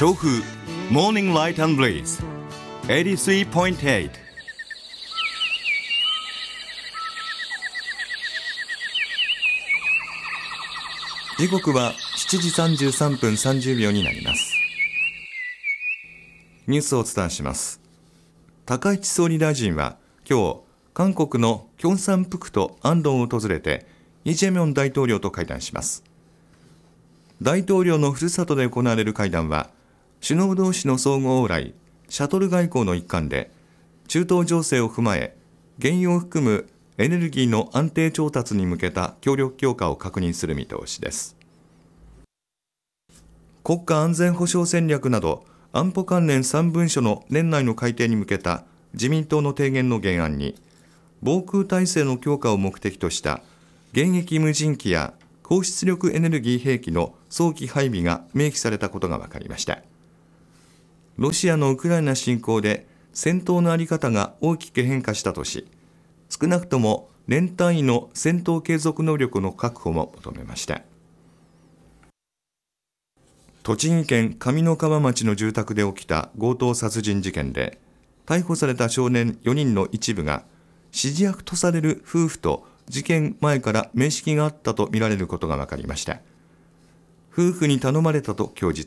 調布 Morning Light and Breeze 83.8。 時刻は7時33分30秒になります。ニュースをお伝えします。高市総理大臣は今日、韓国のキョンサンプクトアンドンを訪れてイ・ジェミョン大統領と会談します。大統領のふるさとで行われる会談は、首脳同士の相互往来、シャトル外交の一環で、中東情勢を踏まえ、原油を含むエネルギーの安定調達に向けた協力強化を確認する見通しです。国家安全保障戦略など安保関連3文書の年内の改定に向けた自民党の提言の原案に、防空体制の強化を目的とした迎撃無人機や高出力エネルギー兵器の早期配備が明記されたことが分かりました。ロシアのウクライナ侵攻で戦闘の在り方が大きく変化したとし、少なくとも年単位の戦闘継続能力の確保も求めました。栃木県上三川町の住宅で起きた強盗殺人事件で、逮捕された少年4人の一部が指示役とされる夫婦と事件前から面識があったとみられることが分かりました。夫婦に頼まれたと供述